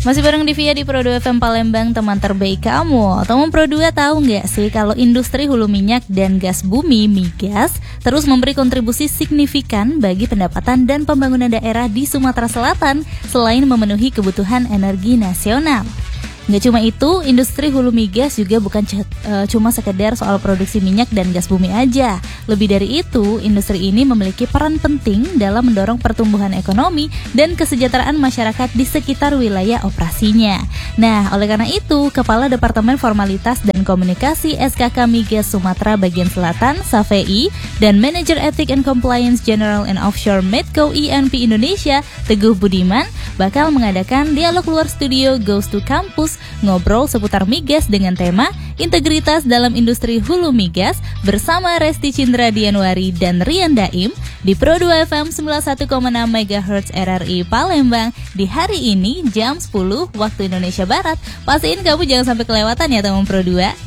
Masih bareng Divya di Pro 2 FM Palembang, teman terbaik kamu. Teman Pro 2 tahu nggak sih kalau industri hulu minyak dan gas bumi (migas) terus memberi kontribusi signifikan bagi pendapatan dan pembangunan daerah di Sumatera Selatan selain memenuhi kebutuhan energi nasional. Nggak cuma itu, industri hulu migas juga bukan cuma sekedar soal produksi minyak dan gas bumi aja. Lebih dari itu, industri ini memiliki peran penting dalam mendorong pertumbuhan ekonomi dan kesejahteraan masyarakat di sekitar wilayah operasinya. Nah, oleh karena itu, Kepala Departemen Formalitas dan Komunikasi SKK Migas Sumatera Bagian Selatan, SAFEI, dan Manager Ethic and Compliance General and Offshore Medco INP Indonesia, Teguh Budiman, bakal mengadakan dialog luar studio Goes to Campus, ngobrol seputar migas dengan tema Integritas dalam Industri Hulu Migas bersama Resti Cindra Dianwari dan Rian Daim di Pro 2 FM 91,6 MHz RRI Palembang di hari ini jam 10 waktu Indonesia Barat. Pastiin kamu jangan sampai kelewatan ya teman Pro 2.